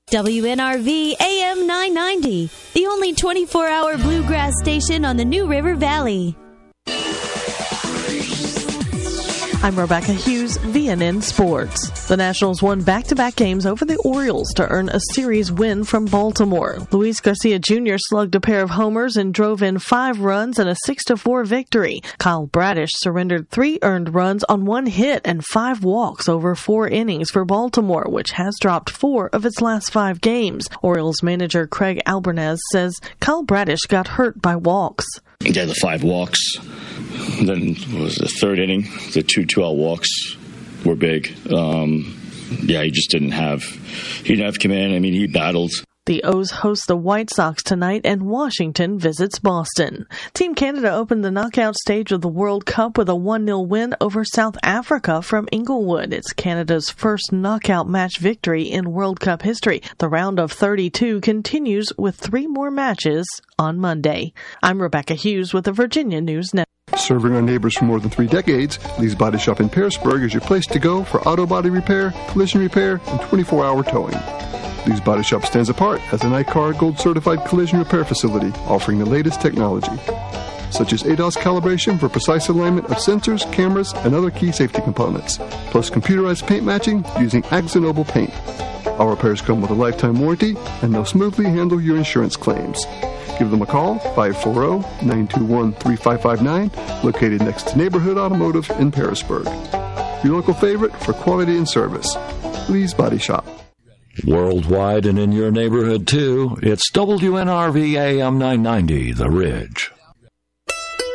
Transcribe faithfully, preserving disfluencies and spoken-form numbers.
W N R V A M nine ninety, the only twenty-four hour bluegrass station on the New River Valley. I'm Rebecca Hughes, V N N Sports. The Nationals won back-to-back games over the Orioles to earn a series win from Baltimore. Luis Garcia Junior slugged a pair of homers and drove in five runs in a six to four victory. Kyle Bradish surrendered three earned runs on one hit and five walks over four innings for Baltimore, which has dropped four of its last five games. Orioles manager Craig Albernez says Kyle Bradish got hurt by walks. He had the five walks. Then was the third inning, the two two-out walks were big. Um, yeah, he just didn't have, he didn't have command. I mean, he battled. The O's host the White Sox tonight, and Washington visits Boston. Team Canada opened the knockout stage of the World Cup with a one nil win over South Africa from Inglewood. It's Canada's first knockout match victory in World Cup history. The round of thirty-two continues with three more matches on Monday. I'm Rebecca Hughes with the Virginia News Network. Serving our neighbors for more than three decades, Lee's Body Shop in Pearisburg is your place to go for auto body repair, collision repair, and twenty-four hour towing. Lee's Body Shop stands apart as an I C A R Gold certified collision repair facility offering the latest technology, such as A D A S calibration for precise alignment of sensors, cameras, and other key safety components, plus computerized paint matching using AkzoNobel paint. Our repairs come with a lifetime warranty, and they'll smoothly handle your insurance claims. Give them a call, five four zero, nine two one, three five five nine, located next to Neighborhood Automotive in Pearisburg. Your local favorite for quality and service, Lee's Body Shop. Worldwide and in your neighborhood, too, it's W N R V A M nine ninety, The Ridge.